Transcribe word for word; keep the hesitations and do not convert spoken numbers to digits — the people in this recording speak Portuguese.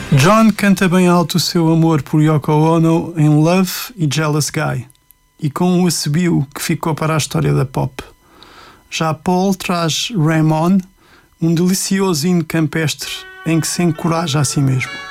John canta bem alto o seu amor por Yoko Ono em Love e Jealous Guy, e com um assobio que ficou para a história da pop. Já Paul traz Ramon, um delicioso hino campestre em que se encoraja a si mesmo.